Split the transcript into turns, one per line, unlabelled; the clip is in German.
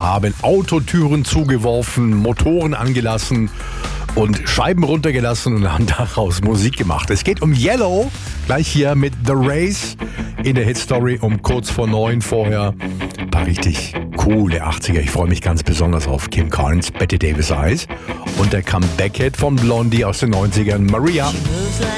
haben Autotüren zugeworfen, Motoren angelassen und Scheiben runtergelassen und haben daraus Musik gemacht. Es geht um Yellow, gleich hier mit The Race in der Hitstory um kurz vor 9 vorher. Ein paar richtig coole 80er. Ich freue mich ganz besonders auf Kim Carnes, Betty Davis Eyes und der Comeback-Hit von Blondie aus den 90ern, Maria.